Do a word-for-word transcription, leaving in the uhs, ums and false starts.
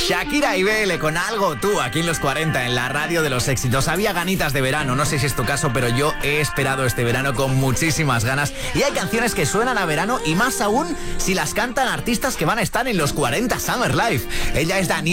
Shakira y Bele con Algo Tú, aquí en los cuarenta, en la radio de los éxitos. Había ganitas de verano, no sé si es tu caso, pero yo he esperado este verano con muchísimas ganas. Y hay canciones que suenan a verano, y más aún si las cantan artistas que van a estar en los cuarenta Summer Live. Ella es Daniela